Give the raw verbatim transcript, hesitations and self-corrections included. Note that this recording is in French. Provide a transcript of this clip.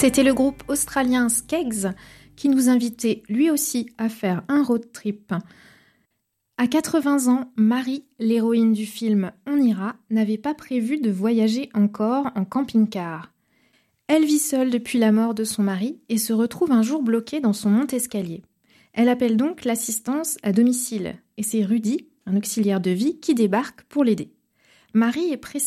C'était le groupe australien Skeggs qui nous invitait lui aussi à faire un road trip. À quatre-vingts ans, Marie, l'héroïne du film On ira, n'avait pas prévu de voyager encore en camping-car. Elle vit seule depuis la mort de son mari et se retrouve un jour bloquée dans son monte-escalier. Elle appelle donc l'assistance à domicile et c'est Rudy, un auxiliaire de vie, qui débarque pour l'aider. Marie est pressée